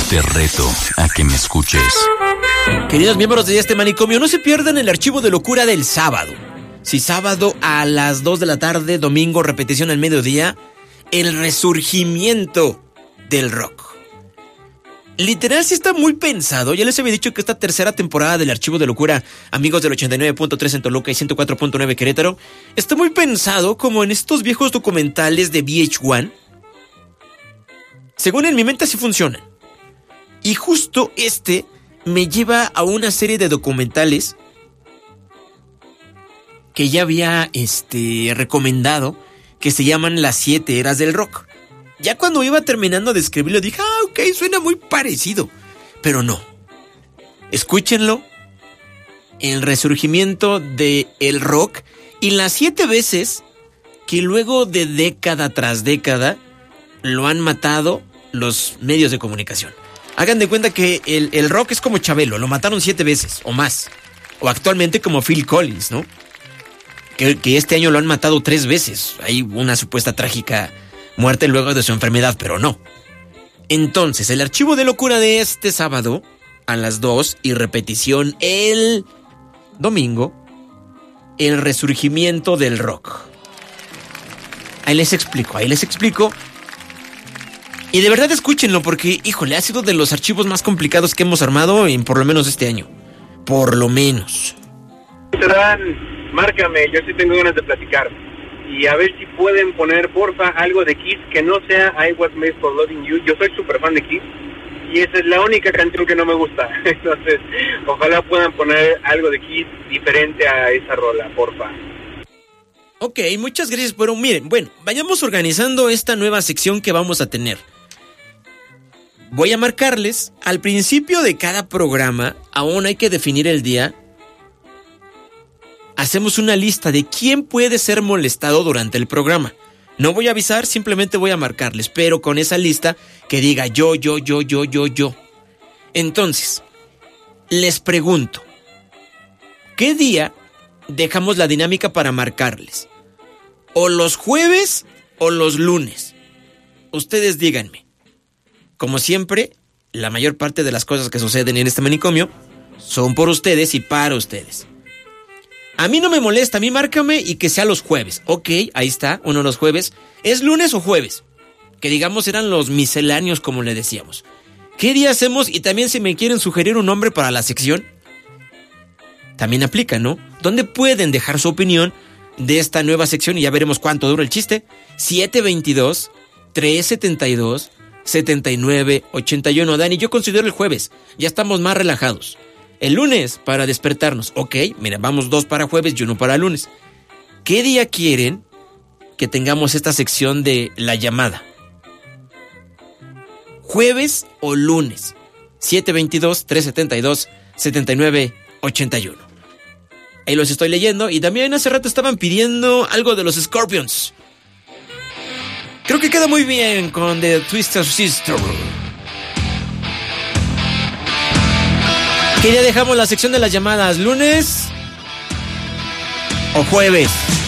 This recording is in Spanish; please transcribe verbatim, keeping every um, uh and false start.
Te reto a que me escuches. Queridos miembros de este manicomio, no se pierdan el archivo de locura del sábado. Sí, sábado a las dos de la tarde, domingo repetición al mediodía, el resurgimiento del rock. Literal, sí está muy pensado. Ya les había dicho que esta tercera temporada del Archivo de Locura, amigos del ochenta y nueve punto tres en Toluca y ciento cuatro punto nueve Querétaro, está muy pensado como en estos viejos documentales de V H uno. Según en mi mente así funcionan. Y justo este me lleva a una serie de documentales que ya había este, recomendado, que se llaman Las Siete Eras del Rock. Ya cuando iba terminando de escribirlo dije, ah, ok, suena muy parecido. Pero no. Escúchenlo. El resurgimiento del rock y las siete veces que luego de década tras década lo han matado los medios de comunicación. Hagan de cuenta que el, el rock es como Chabelo, lo mataron siete veces o más. O actualmente como Phil Collins, ¿no? Que, que este año lo han matado tres veces. Hay una supuesta trágica muerte luego de su enfermedad, pero no. Entonces, el archivo de locura de este sábado a las dos y repetición el domingo, el resurgimiento del rock. Ahí les explico, ahí les explico. Y de verdad escúchenlo porque, híjole, ha sido de los archivos más complicados que hemos armado en por lo menos este año. Por lo menos. Dan, márcame, yo sí tengo ganas de platicar. Y a ver si pueden poner, porfa, algo de Kiss que no sea I Was Made for Loving You. Yo soy súper fan de Kiss y esa es la única canción que no me gusta. Entonces, ojalá puedan poner algo de Kiss diferente a esa rola, porfa. Ok, muchas gracias, pero miren, bueno, vayamos organizando esta nueva sección que vamos a tener. Voy a marcarles, al principio de cada programa, aún hay que definir el día. Hacemos una lista de quién puede ser molestado durante el programa. No voy a avisar, simplemente voy a marcarles, pero con esa lista que diga yo, yo, yo, yo, yo, yo. Entonces, les pregunto, ¿qué día dejamos la dinámica para marcarles? ¿O los jueves o los lunes? Ustedes díganme. Como siempre, la mayor parte de las cosas que suceden en este manicomio son por ustedes y para ustedes. A mí no me molesta, a mí márcame y que sea los jueves. Ok, ahí está, uno de los jueves. ¿Es lunes o jueves? Que digamos eran los misceláneos como le decíamos. ¿Qué día hacemos? Y también si me quieren sugerir un nombre para la sección, también aplica, ¿no? ¿Dónde pueden dejar su opinión de esta nueva sección? Y ya veremos cuánto dura el chiste. siete veintidós, trescientos setenta y dos, setenta y nueve, ochenta y uno. Dani, yo considero el jueves. Ya estamos más relajados. El lunes para despertarnos. Ok, mira, vamos dos para jueves y uno para lunes. ¿Qué día quieren que tengamos esta sección de la llamada? ¿Jueves o lunes? siete veintidós, trescientos setenta y dos, setenta y nueve, ochenta y uno. Ahí los estoy leyendo. Y también hace rato estaban pidiendo algo de los Scorpions. Creo que queda muy bien con The Twisted Sister. ¿Qué día dejamos la sección de las llamadas? ¿Lunes o jueves?